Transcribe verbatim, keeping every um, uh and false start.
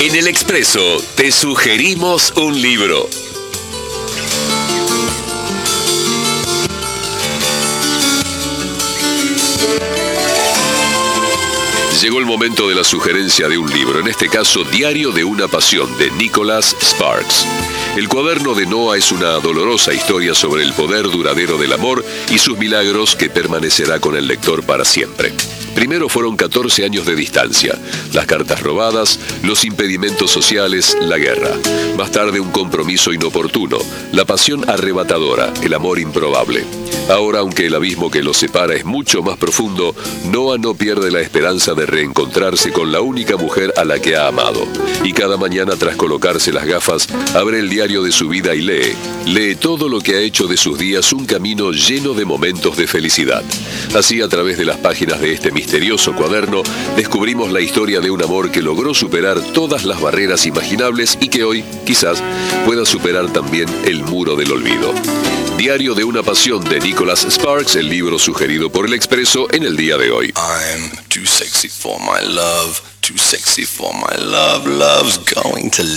En El Expreso te sugerimos un libro. Llegó el momento de la sugerencia de un libro, en este caso Diario de una pasión, de Nicholas Sparks. El cuaderno de Noah es una dolorosa historia sobre el poder duradero del amor y sus milagros que permanecerá con el lector para siempre. Primero fueron catorce años de distancia, las cartas robadas, los impedimentos sociales, la guerra. Más tarde un compromiso inoportuno, la pasión arrebatadora, el amor improbable. Ahora, aunque el abismo que los separa es mucho más profundo, Noah no pierde la esperanza de reencontrarse con la única mujer a la que ha amado. Y cada mañana, tras colocarse las gafas, abre el diario de su vida y lee. Lee todo lo que ha hecho de sus días un camino lleno de momentos de felicidad. Así, a través de las páginas de este misterioso cuaderno, descubrimos la historia de un amor que logró superar todas las barreras imaginables y que hoy, quizás, pueda superar también el muro del olvido. Diario de una pasión, de Nicholas Sparks, el libro sugerido por El Expreso en el día de hoy. I'm too sexy for my love, too sexy for my love, love's going to